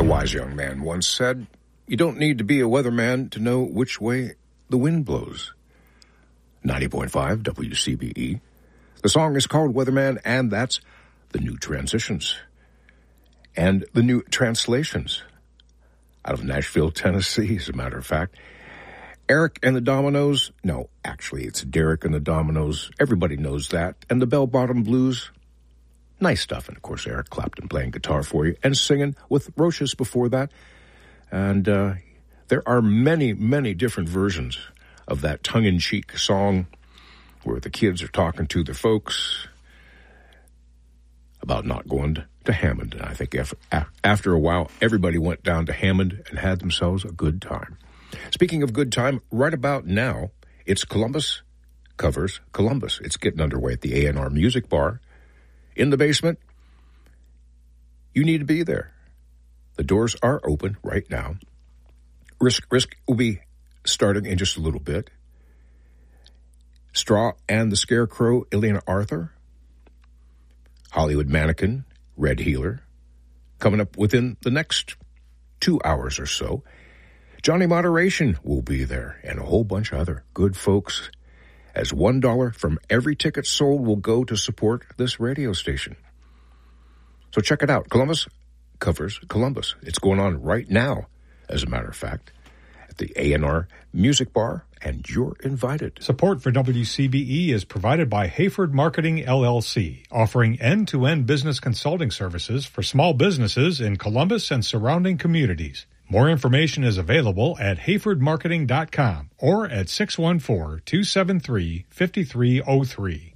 A wise young man once said, "You don't need to be a weatherman to know which way the wind blows." 90.5 WCBE. The song is called Weatherman, and that's the new transitions and the new translations out of Nashville, Tennessee, as a matter of fact. Eric and the Dominoes. No, actually, it's Derek and the Dominoes. Everybody knows that. And the Bell Bottom Blues. Nice stuff. And, of course, Eric Clapton playing guitar for you and singing with Roches before that. And there are many, many different versions of that tongue-in-cheek song where the kids are talking to their folks about not going to Hammond. And I think after a while, everybody went down to Hammond and had themselves a good time. Speaking of good time, right about now, it's Columbus Covers Columbus. It's getting underway at the A&R Music Bar in the basement. You need to be there. The doors are open right now. Risk will be starting in just a little bit. Straw and the Scarecrow, Elena Arthur. Hollywood Mannequin, Red Healer. Coming up within the next 2 hours or so. Johnny Moderation will be there, and a whole bunch of other good folks, as $1 from every ticket sold will go to support this radio station. So check it out. Columbus Covers Columbus. It's going on right now, as a matter of fact, at the A&R Music Bar, and you're invited. Support for WCBE is provided by Hayford Marketing, LLC, offering end-to-end business consulting services for small businesses in Columbus and surrounding communities. More information is available at hayfordmarketing.com or at 614-273-5303.